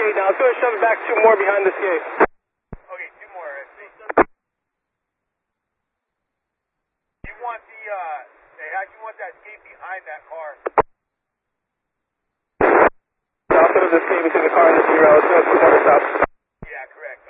skate now. Let's go and shove it back 2 more behind the skate. Okay, 2 more. You want they actually want that skate behind that car. I'll put the skate between the car and the 0. Let's go 2 more stops. Yeah, correct.